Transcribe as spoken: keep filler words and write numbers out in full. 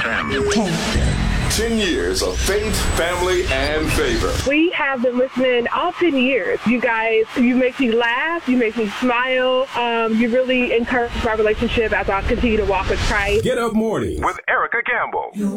M. ten. Ten years of faith, family, and favor. We have been listening all ten years. You guys, you make me laugh. You make me smile. Um, you really encourage my relationship as I continue to walk with Christ. Get Up Morning with Erica Campbell.